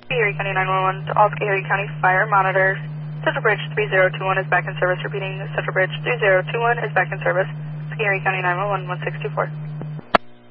Erie County 911 to all Erie County Fire monitors. Central Bridge 3021 is back in service. Repeating, Central Bridge 3021 is back in service. Erie County 911 1624.